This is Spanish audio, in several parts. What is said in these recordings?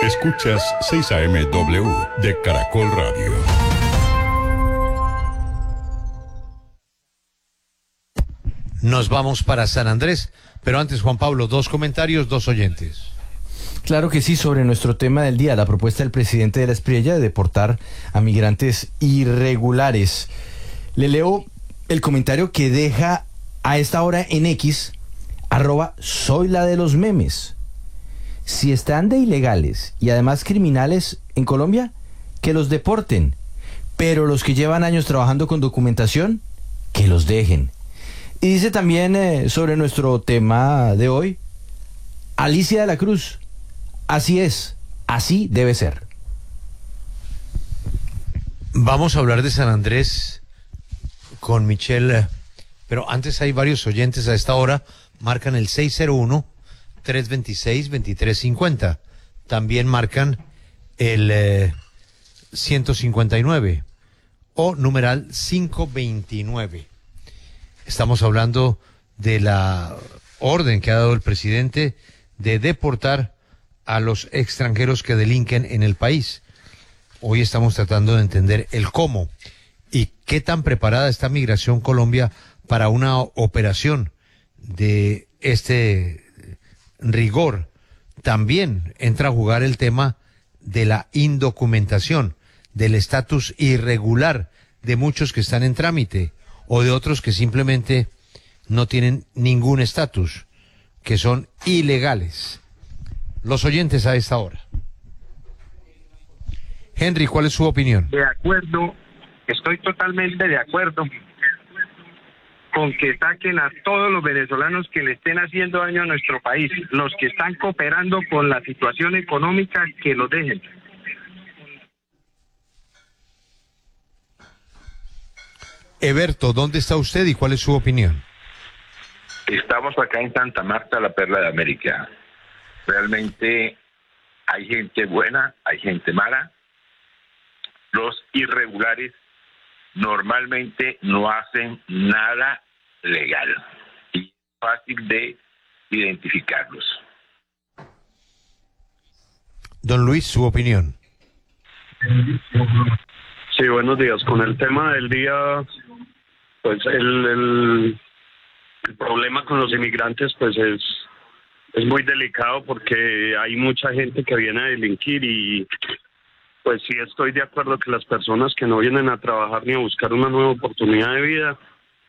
Escuchas 6 AM de Caracol Radio. Nos vamos para San Andrés, pero antes, Juan Pablo, 2 comentarios, 2 oyentes. Claro que sí, sobre nuestro tema del día, la propuesta del presidente de la Espriella de deportar a migrantes irregulares. Le leo el comentario que deja a esta hora en X, @soyladelos memes. Si están de ilegales y además criminales en Colombia, que los deporten, pero los que llevan años trabajando con documentación, que los dejen. Y dice también sobre nuestro tema de hoy, Alicia de la Cruz, así es, así debe ser. Vamos a hablar de San Andrés con Michelle, pero antes hay varios oyentes a esta hora, marcan el 601-326-2350, también marcan el 159 o numeral 529. Estamos hablando de la orden que ha dado el presidente de deportar a los extranjeros que delinquen en el país. Hoy estamos tratando de entender el cómo y qué tan preparada está Migración Colombia para una operación de este rigor. También entra a jugar el tema de la indocumentación, del estatus irregular de muchos que están en trámite o de otros que simplemente no tienen ningún estatus, que son ilegales. Los oyentes a esta hora. Henry, ¿cuál es su opinión? De acuerdo, estoy totalmente de acuerdo con que saquen a todos los venezolanos que le estén haciendo daño a nuestro país, los que están cooperando con la situación económica, que los dejen. Eberto, ¿dónde está usted y cuál es su opinión? Estamos acá en Santa Marta, la perla de América. Realmente hay gente buena, hay gente mala. Los irregulares normalmente no hacen nada legal y es fácil de identificarlos. Don Luis, su opinión. Sí, buenos días. Con el tema del día, pues el problema con los inmigrantes pues es muy delicado porque hay mucha gente que viene a delinquir y pues sí estoy de acuerdo que las personas que no vienen a trabajar ni a buscar una nueva oportunidad de vida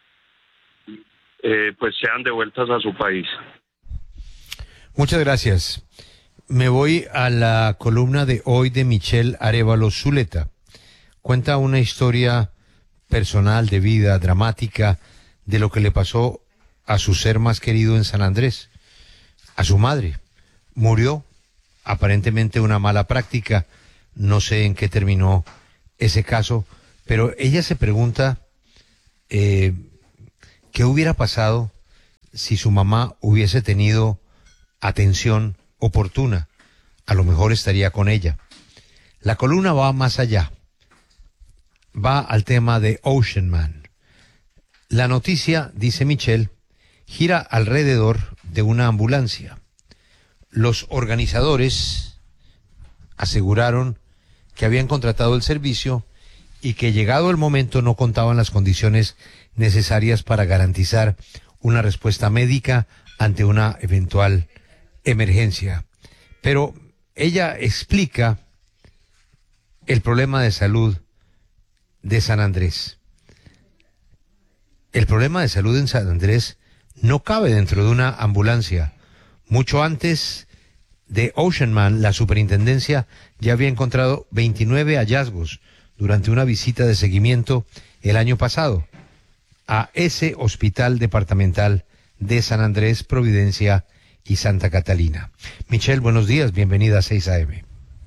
pues sean devueltas a su país. Muchas gracias. Me voy a la columna de hoy de Michelle Arévalo Zuleta. Cuenta una historia personal, de vida, dramática, de lo que le pasó a su ser más querido en San Andrés, a su madre. Murió, aparentemente una mala práctica, no sé en qué terminó ese caso, pero ella se pregunta qué hubiera pasado si su mamá hubiese tenido atención oportuna. A lo mejor estaría con ella. La columna va más allá. Va al tema de Ocean Man. La noticia, dice Michelle, gira alrededor de una ambulancia. Los organizadores aseguraron que habían contratado el servicio y que llegado el momento no contaban las condiciones necesarias para garantizar una respuesta médica ante una eventual emergencia. Pero ella explica el problema de salud de San Andrés. El problema de salud en San Andrés no cabe dentro de una ambulancia. Mucho antes de Ocean Man, la superintendencia ya había encontrado 29 hallazgos durante una visita de seguimiento el año pasado a ese hospital departamental de San Andrés, Providencia y Santa Catalina. Michelle, buenos días, bienvenida a 6 AM.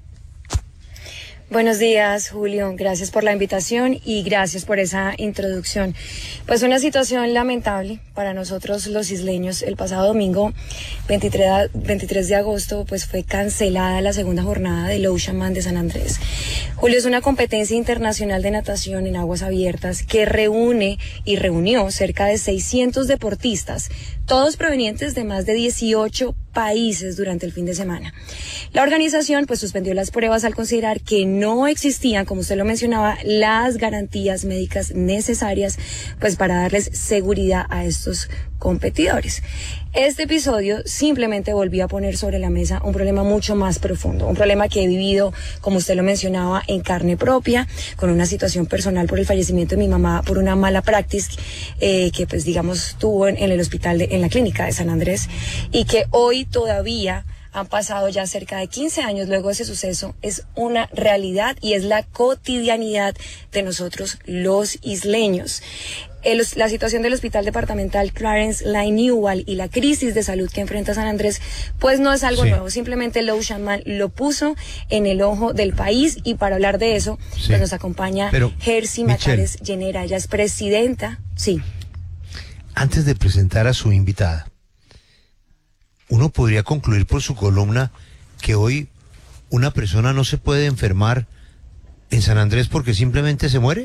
Buenos días, Julio. Gracias por la invitación y gracias por esa introducción. Pues una lamentable para nosotros los isleños. El pasado domingo, 23 de agosto, pues fue cancelada la segunda jornada del Ocean Man de San Andrés. Julio, es una competencia internacional de natación en aguas abiertas que reúne y reunió cerca de 600 deportistas, todos provenientes de más de 18 países durante el fin de semana. La organización pues suspendió las pruebas al considerar que no existían, como usted lo mencionaba, las garantías médicas necesarias pues para darles seguridad a estos competidores. Este episodio simplemente volvió a poner sobre la mesa un problema mucho más profundo, un problema que he vivido, como usted lo mencionaba, en carne propia, con una situación personal por el fallecimiento de mi mamá por una mala praxis que pues digamos tuvo en el hospital, en la clínica de San Andrés, y que hoy todavía han pasado ya cerca de 15 años luego de ese suceso, es una realidad y es la cotidianidad de nosotros los isleños. La situación del Hospital Departamental Clarence Lyon Newell y la crisis de salud que enfrenta San Andrés, pues no es algo nuevo, simplemente Lou Shaman lo puso en el ojo del país, y para hablar de eso, pues nos acompaña Jersey Macares Llanera, ella es presidenta. Antes de presentar a su invitada, uno podría concluir por su columna que hoy una persona no se puede enfermar en San Andrés porque simplemente se muere.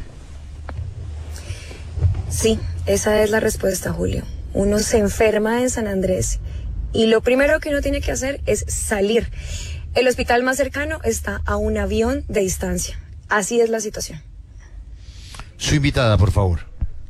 Sí, esa es la respuesta, Julio. Uno se enferma en San Andrés y lo primero que uno tiene que hacer es salir. El hospital más cercano está a un avión de distancia. Así es la situación. Su invitada, por favor.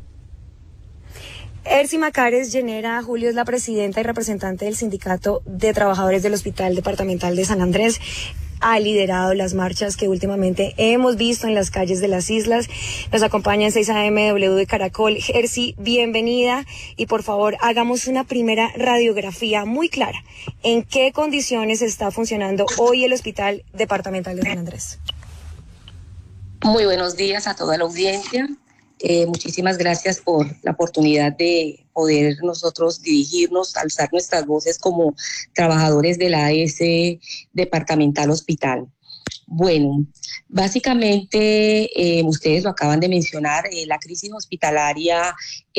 Jersey Macares Llanera, Julio, es la presidenta y representante del Sindicato de Trabajadores del Hospital Departamental de San Andrés. Ha liderado las marchas que últimamente hemos visto en las calles de las islas. Nos acompaña en 6 AM W de Caracol. Jersey, bienvenida, y por favor hagamos una primera radiografía muy clara. ¿En qué condiciones está funcionando hoy el Hospital Departamental de San Andrés? Muy buenos días a toda la audiencia. Muchísimas gracias por la oportunidad de poder nosotros dirigirnos, alzar nuestras voces como trabajadores de la AS Departamental Hospital. Bueno, básicamente ustedes lo acaban de mencionar, la crisis hospitalaria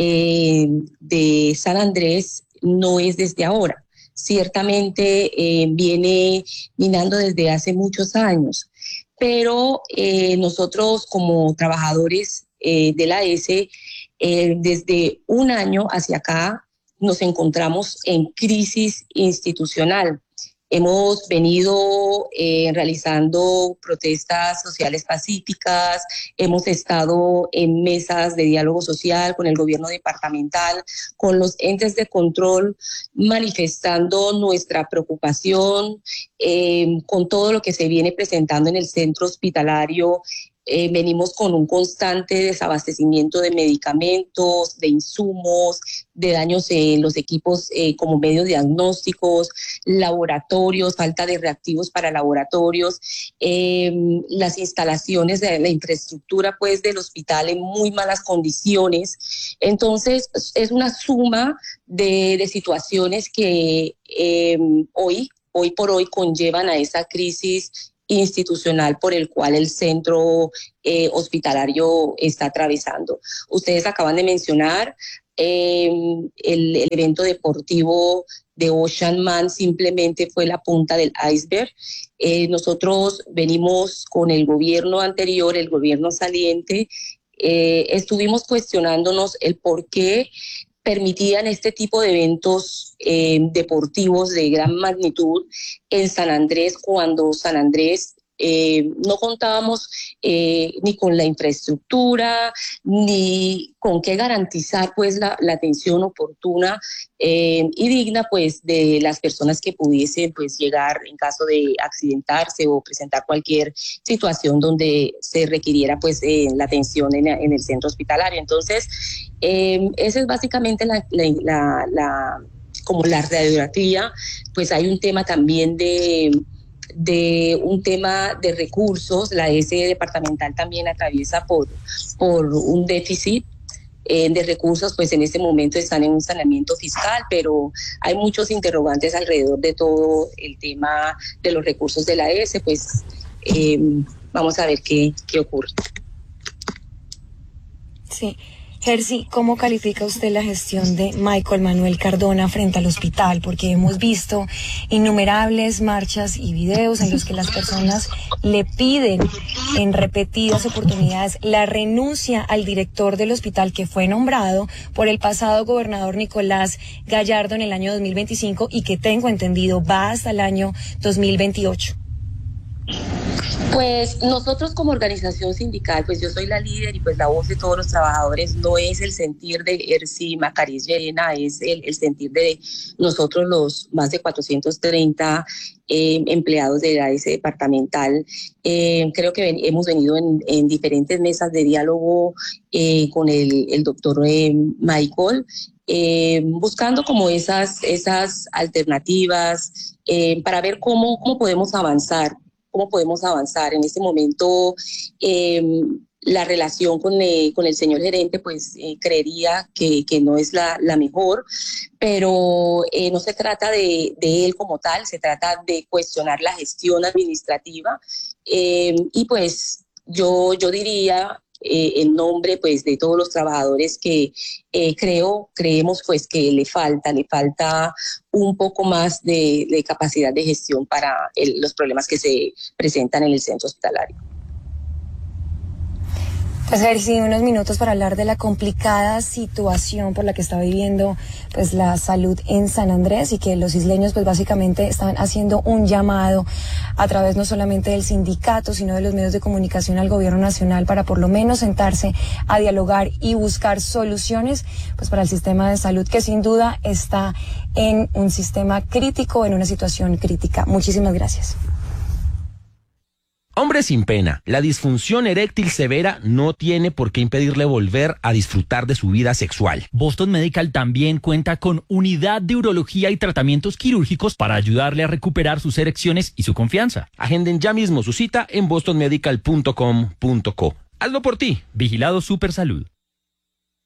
de San Andrés no es desde ahora. Ciertamente viene minando desde hace muchos años, pero nosotros como trabajadores de la AS, desde un año hacia acá nos encontramos en crisis institucional. Hemos venido realizando protestas sociales pacíficas, hemos estado en mesas de diálogo social con el gobierno departamental, con los entes de control, manifestando nuestra preocupación con todo lo que se viene presentando en el centro hospitalario. Venimos con un constante desabastecimiento de medicamentos, de insumos, de daños en los equipos como medios diagnósticos, laboratorios, falta de reactivos para laboratorios, las instalaciones de la infraestructura pues del hospital en muy malas condiciones. Entonces es una suma de situaciones que hoy por hoy conllevan a esa crisis institucional por el cual el centro hospitalario está atravesando. Ustedes acaban de mencionar el evento deportivo de Ocean Man, simplemente fue la punta del iceberg. Nosotros venimos con el gobierno anterior, el gobierno saliente, estuvimos cuestionándonos el por qué permitían este tipo de eventos deportivos de gran magnitud en San Andrés, cuando San Andrés no contábamos ni con la infraestructura, ni con qué garantizar pues la atención oportuna y digna pues de las personas que pudiesen pues llegar en caso de accidentarse o presentar cualquier situación donde se requiriera pues la atención en el centro hospitalario. Entonces esa es básicamente como la radiografía. Pues hay un tema también de un tema de recursos. La AS departamental también atraviesa por un déficit de recursos, pues en este momento están en un saneamiento fiscal, pero hay muchos interrogantes alrededor de todo el tema de los recursos de la AS, pues vamos a ver qué ocurre. Sí. Jersey, ¿cómo califica usted la gestión de Michael Manuel Cardona frente al hospital? Porque hemos visto innumerables marchas y videos en los que las personas le piden en repetidas oportunidades la renuncia al director del hospital que fue nombrado por el pasado gobernador Nicolás Gallardo en el año 2025 y que tengo entendido va hasta el año 2028. Pues nosotros como organización sindical, pues yo soy la líder y pues la voz de todos los trabajadores, no es el sentir de Jersey Macariz Llerena, es el sentir de nosotros los más de 430 empleados de la AS departamental. Creo que hemos venido en diferentes mesas de diálogo con el doctor Michael, buscando como esas alternativas para ver cómo podemos avanzar. ¿Cómo podemos avanzar? En este momento, la relación con el señor gerente, pues creería que no es la mejor, pero no se trata de él como tal, se trata de cuestionar la gestión administrativa y pues yo diría en nombre pues de todos los trabajadores que creemos pues que le falta un poco más de capacidad de gestión para los problemas que se presentan en el centro hospitalario. Pues a ver si unos minutos para hablar de la complicada situación por la que está viviendo pues la salud en San Andrés y que los isleños pues básicamente están haciendo un llamado a través no solamente del sindicato sino de los medios de comunicación al gobierno nacional para por lo menos sentarse a dialogar y buscar soluciones pues para el sistema de salud que sin duda está en un sistema crítico, en una situación crítica. Muchísimas gracias. Hombre sin pena, la disfunción eréctil severa no tiene por qué impedirle volver a disfrutar de su vida sexual. Boston Medical también cuenta con unidad de urología y tratamientos quirúrgicos para ayudarle a recuperar sus erecciones y su confianza. Agenden ya mismo su cita en bostonmedical.com.co. Hazlo por ti. Vigilado Supersalud.